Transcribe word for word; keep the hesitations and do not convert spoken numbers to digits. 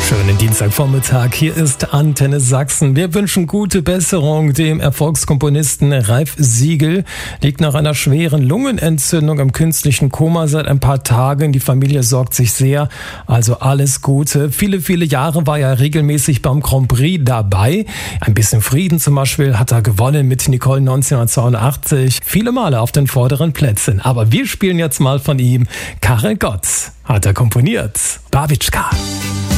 Schönen Dienstagvormittag, hier ist Antenne Sachsen. Wir wünschen gute Besserung dem Erfolgskomponisten Ralf Siegel. Liegt nach einer schweren Lungenentzündung im künstlichen Koma seit ein paar Tagen. Die Familie sorgt sich sehr, also alles Gute. Viele, viele Jahre war er regelmäßig beim Grand Prix dabei. Ein bisschen Frieden zum Beispiel hat er gewonnen mit Nicole neunzehnhundertzweiundachtzig. Viele Male auf den vorderen Plätzen. Aber wir spielen jetzt mal von ihm. Karel Gott hat er komponiert. Babitschka.